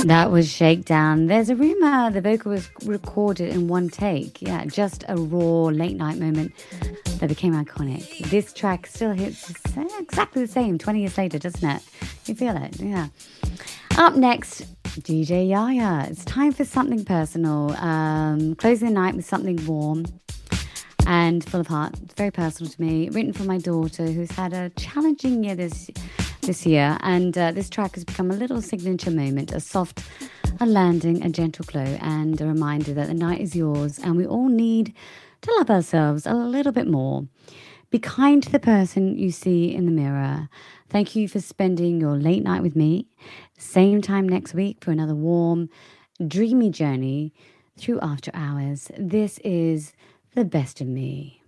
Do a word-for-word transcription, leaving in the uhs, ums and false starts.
That was Shakedown. There's a rumor the vocal was recorded in one take. Yeah, just a raw late night moment that became iconic. This track still hits exactly the same twenty years later, doesn't it? You feel it, yeah. Up next, D J Yaya. It's time for something personal. Um, closing the night with something warm and full of heart. It's very personal to me. Written for my daughter, who's had a challenging year this this year. And uh, this track has become a little signature moment, a soft, a landing, a gentle glow, and a reminder that the night is yours and we all need to love ourselves a little bit more. Be kind to the person you see in the mirror. Thank you for spending your late night with me. Same time next week for another warm, dreamy journey through After Hours. This is The Best of Me.